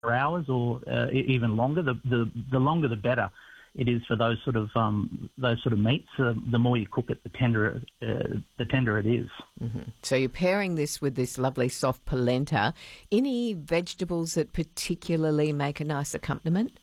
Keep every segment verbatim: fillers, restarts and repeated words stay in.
hours or uh, e- even longer. The, the the longer the better it is for those sort of um, those sort of meats. Uh, the more you cook it, the tender uh, the tender it is. Mm-hmm. So you're pairing this with this lovely soft polenta. Any vegetables that particularly make a nice accompaniment?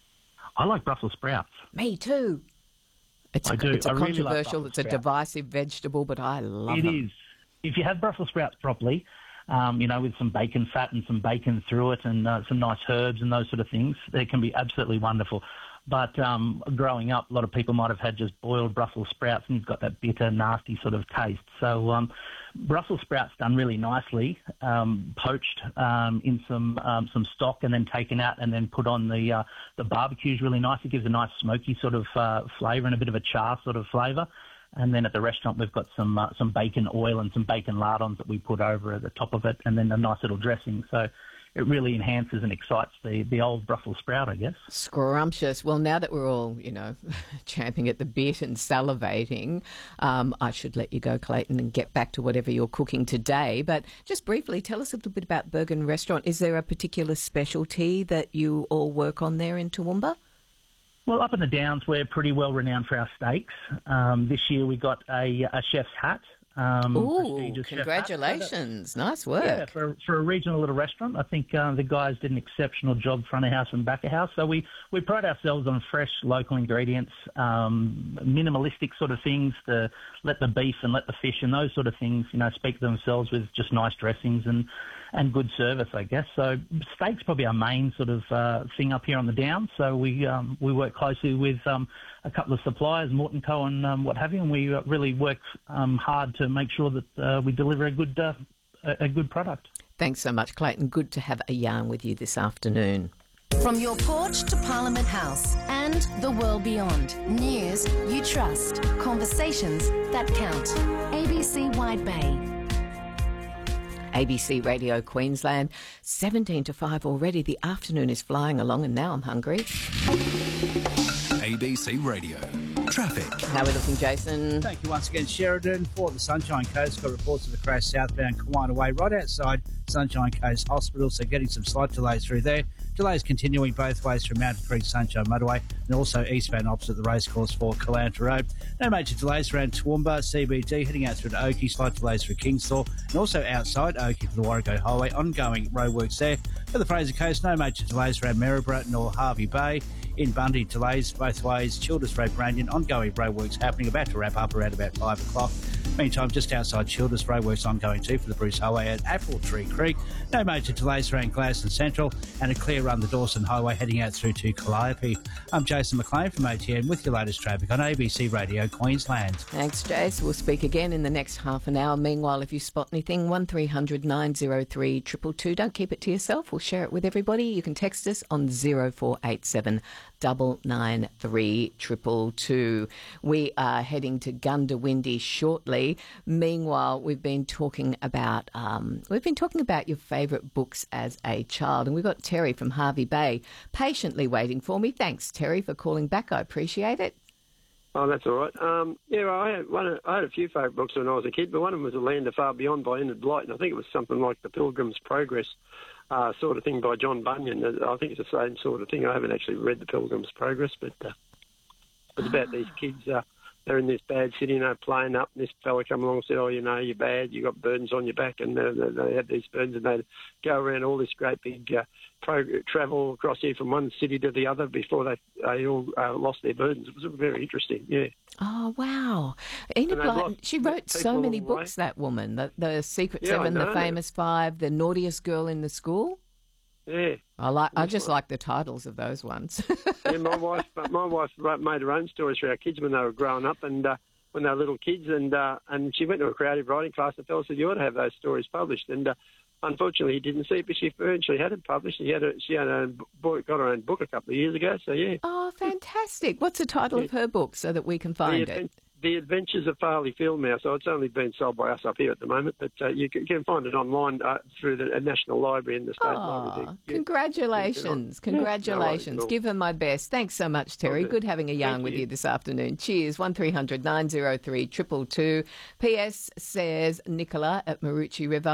I like Brussels sprouts. Me too. It's I a, do. It's a I really like controversial, Brussels it's a sprouts. divisive vegetable, but I love It them. is. If you have Brussels sprouts properly, um, you know, with some bacon fat and some bacon through it and uh, some nice herbs and those sort of things, they can be absolutely wonderful. But um, growing up, a lot of people might have had just boiled Brussels sprouts and you've got that bitter, nasty sort of taste. So um, Brussels sprouts done really nicely, um, poached um, in some um, some stock and then taken out and then put on the uh, the barbecue is really nice. It gives a nice smoky sort of uh, flavour and a bit of a char sort of flavour. And then at the restaurant, we've got some uh, some bacon oil and some bacon lardons that we put over at the top of it, and then a nice little dressing. So it really enhances and excites the, the old Brussels sprout, I guess. Scrumptious. Well, now that we're all, you know, champing at the bit and salivating, um, I should let you go, Clayton, and get back to whatever you're cooking today. But just briefly, tell us a little bit about Bergen Restaurant. Is there a particular specialty that you all work on there in Toowoomba? Well, up in the Downs, we're pretty well renowned for our steaks. Um, this year we got a, a chef's hat. Um, Ooh, congratulations. Nice work. Yeah, for, for a regional little restaurant, I think uh, the guys did an exceptional job front of house and back of house. So we, we pride ourselves on fresh local ingredients, um, minimalistic sort of things, to let the beef and let the fish and those sort of things, you know, speak for themselves with just nice dressings and, and good service, I guess. So steak's probably our main sort of uh, thing up here on the Downs. So we um, we work closely with um, a couple of suppliers, Morton Co and um, what have you, and we really work um, hard to make sure that uh, we deliver a good uh, a, a good product. Thanks so much, Clayton. Good to have a yarn with you this afternoon. From your porch to Parliament House and the world beyond. News you trust. Conversations that count. A B C Wide Bay. A B C Radio Queensland, seventeen to five already. The afternoon is flying along and now I'm hungry. A B C Radio. Traffic. How are we looking, Jason? Thank you once again, Sheridan. For the Sunshine Coast, got reports of a crash southbound Kawana Way right outside Sunshine Coast Hospital, so getting some slight delays through there. Delays continuing both ways from Mountain Creek Sunshine Motorway and also eastbound opposite the racecourse for Caloundra Road. No major delays around Toowoomba, C B D, heading out through to Oakey, slight delays through Kingsthorpe, and also outside Oakey for the Warrego Highway, ongoing roadworks there. For the Fraser Coast, no major delays around Maryborough nor Harvey Bay. In Bundy, delays both ways, Childers Road, Brandon, ongoing roadworks happening, about to wrap up around about five o'clock. Meantime, just outside Childers, roadworks ongoing too for the Bruce Highway at Apple Tree Creek. No major delays around Gladstone Central, and a clear run the Dawson Highway heading out through to Calliope. I'm Jason McLean from O T N with your latest traffic on A B C Radio Queensland. Thanks, Jace. We'll speak again in the next half an hour. Meanwhile, if you spot anything, one three hundred nine oh three two two two. Don't keep it to yourself. We'll share it with everybody. You can text us on zero four eight seven double nine three two two two. We are heading to Gundawindi shortly. Meanwhile, we've been talking about um, we've been talking about your favourite books as a child, and we've got Terry from Harvey Bay patiently waiting for me. Thanks, Terry, for calling back. I appreciate it. Oh, that's all right. Um, yeah, I had one. I had a few favourite books when I was a kid, but one of them was *The Land of Far Beyond* by Enid Blyton. I think it was something like *The Pilgrim's Progress* uh, sort of thing by John Bunyan. I think it's the same sort of thing. I haven't actually read *The Pilgrim's Progress*, but uh, it's about these kids. Uh, they're in this bad city, you know, playing up, and this fella come along and said, "Oh, you know, you're bad. You got burdens on your back," and uh, they, they had these burdens, and they'd go around all this great big uh, pro- travel across here from one city to the other before they, they all uh, lost their burdens. It was very interesting, yeah. Oh, wow. Enid Blyton, she wrote so many books, that woman. The, the Secret Yeah, Seven, I The know. Famous Five, The Naughtiest Girl in the School. Yeah. I like. I just like the titles of those ones. Yeah, my wife, my wife wrote- made her own stories for our kids when they were growing up, and uh, when they were little kids, and uh, and she went to a creative writing class. The fellow said, "You ought to have those stories published," and uh, unfortunately, he didn't see it, but she eventually had it published. She had a, she had a book, got her own book a couple of years ago. So yeah, Oh, fantastic. What's the title of her book so that we can find the, it? Adven- the Adventures of Farley Field Mouse. So it's only been sold by us up here at the moment, but uh, you can, can find it online uh, through the uh, National Library and the State Oh, Library. Yeah. congratulations. Yeah, Congratulations. no worries. Give her my best. Thanks so much, Terry. Okay. Good having a yarn Thank with you. you this afternoon. Cheers. one three hundred nine oh three two two two. P S says Nicola at Marucci River.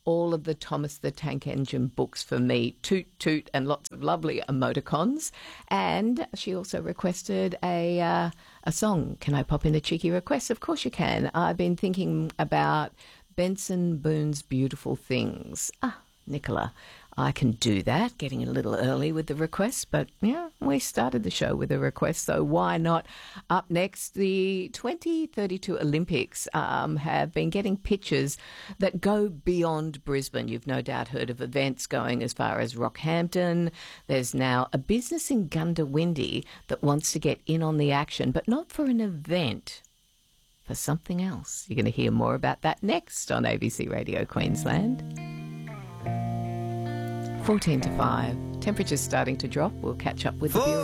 all of the Thomas the Tank Engine books for me. Toot, toot, and lots of lovely emoticons. And she also requested a uh, a song. Can I pop in a cheeky request? Of course you can. I've been thinking about Benson Boone's Beautiful Things. Ah, Nicola, I can do that, getting a little early with the request, but yeah, we started the show with a request, so why not? Up next, the twenty thirty-two Olympics um, have been getting pictures that go beyond Brisbane. You've no doubt heard of events going as far as Rockhampton. There's now a business in Gundawindi that wants to get in on the action, but not for an event, for something else. You're going to hear more about that next on A B C Radio Queensland. fourteen to five. Temperature's starting to drop. We'll catch up with the Bureau.